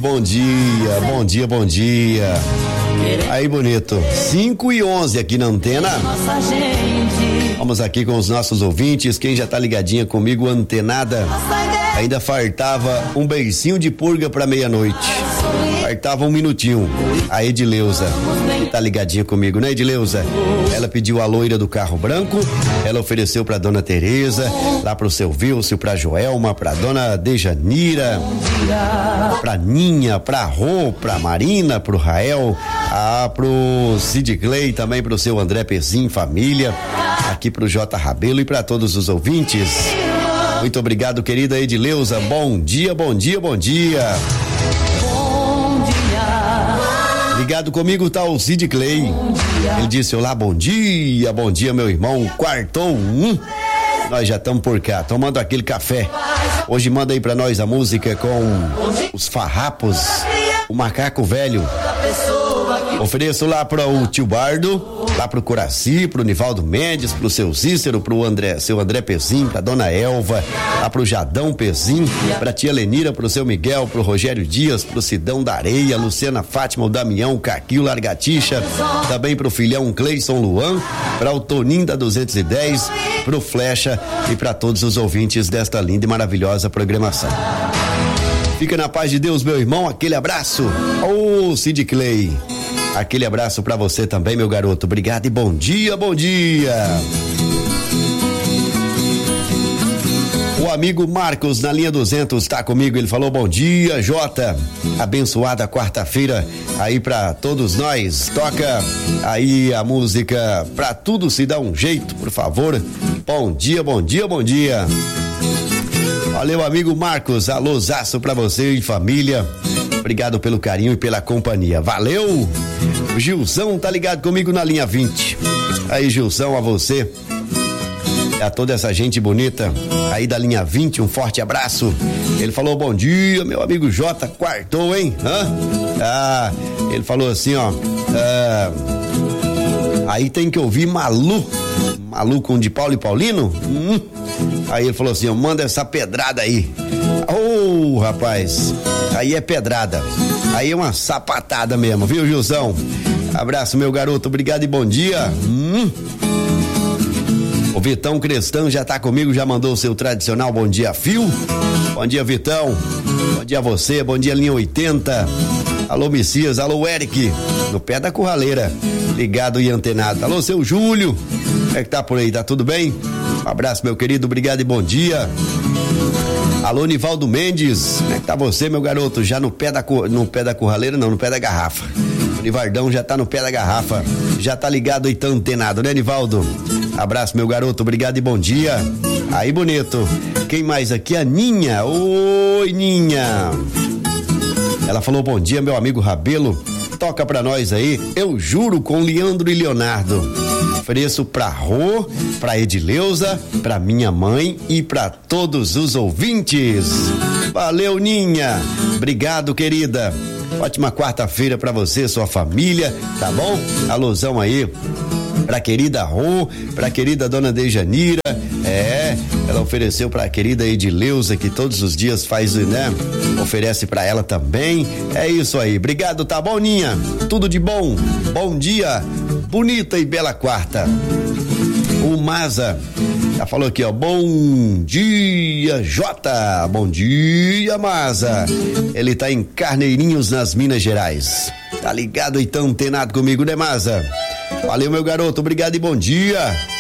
bom dia, bom dia, bom dia. Aí, bonito. 5:11 aqui na antena. Vamos aqui com os nossos ouvintes. Quem já tá ligadinha comigo, antenada. Ainda fartava um beicinho de purga pra meia-noite. Fartava um minutinho. A Edileuza tá ligadinha comigo, né, Edileuza? Ela pediu a loira do carro branco. Ela ofereceu pra dona Tereza, lá pro seu Vilcio, pra Joelma, pra dona Dejanira, pra Ninha, pra Rô, pra Marina, pro Rael, pro Cid Clay, também pro seu André Pezim, família, aqui pro J. Rabelo e pra todos os ouvintes. Muito obrigado, querida Edileuza. Bom dia, bom dia, bom dia. Ligado comigo tá o Cid Clay. Ele disse: olá, bom dia, meu irmão. Quartou nós já estamos por cá, tomando aquele café. Hoje manda aí pra nós a música com os Farrapos, o Macaco Velho. Ofereço lá para o tio Bardo, lá pro Coraci, pro Nivaldo Mendes, pro seu Cícero, pro seu André Pezim, pra dona Elva, lá pro Jadão Pezim, pra tia Lenira, pro seu Miguel, pro Rogério Dias, pro Sidão da Areia, Luciana Fátima, o Damião, o Caquinho Largatixa, também pro filhão Cleison Luan, pra o Toninho da 210, pro Flecha e pra todos os ouvintes desta linda e maravilhosa programação. Fica na paz de Deus, meu irmão, aquele abraço. Ô, Cid Clay, aquele abraço pra você também, meu garoto. Obrigado e bom dia, bom dia. O amigo Marcos na linha 200 tá comigo, ele falou: bom dia, Jota. Abençoada quarta-feira aí pra todos nós. Toca aí a música Pra Tudo Se Dá Um Jeito, por favor. Bom dia, bom dia, bom dia. Valeu, amigo Marcos, alôzaço pra você e família. Obrigado pelo carinho e pela companhia. Valeu! O Gilson tá ligado comigo na linha 20. Aí, Gilson, a você, a toda essa gente bonita aí da linha 20, um forte abraço. Ele falou: bom dia, meu amigo Jota, quartou, hein? Ele falou assim, ó, aí tem que ouvir Malu com de Paulo e Paulino. Aí ele falou assim: ó, manda essa pedrada aí. Ô, rapaz, aí é pedrada, aí é uma sapatada mesmo, viu, Gilson? Abraço, meu garoto, obrigado e bom dia. O Vitão Crestão já tá comigo, já mandou o seu tradicional bom dia, fio. Bom dia, Vitão, bom dia a você, bom dia, linha 80. Alô, Messias, alô, Eric, no pé da curraleira, ligado e antenado. Alô, seu Júlio, como é que tá por aí, tá tudo bem? Um abraço, meu querido, obrigado e bom dia. Alô, Nivaldo Mendes, como é que tá você, meu garoto? Já no pé da curraleira, não, no pé da garrafa. O Nivardão já tá no pé da garrafa, já tá ligado e tá antenado, né, Nivaldo? Abraço, meu garoto, obrigado e bom dia. Aí, bonito. Quem mais aqui? A Ninha. Oi, Ninha. Ela falou: bom dia, meu amigo Rabelo. Toca pra nós aí, Eu Juro, com Leandro e Leonardo. Ofereço pra Rô, pra Edileuza, pra minha mãe e pra todos os ouvintes. Valeu, Ninha. Obrigado, querida. Ótima quarta-feira pra você, sua família, tá bom? Alusão aí pra querida Rô, pra querida dona Dejanira, ela ofereceu pra querida Edileuza, que todos os dias faz, né? Oferece pra ela também. É isso aí, obrigado, tá bom, Ninha? Tudo de bom, bom dia, bonita e bela quarta. O Maza já falou aqui, ó, bom dia, Jota, bom dia, Maza. Ele tá em Carneirinhos, nas Minas Gerais. Tá ligado e tá antenado comigo, né, Maza? Valeu, meu garoto, obrigado e bom dia.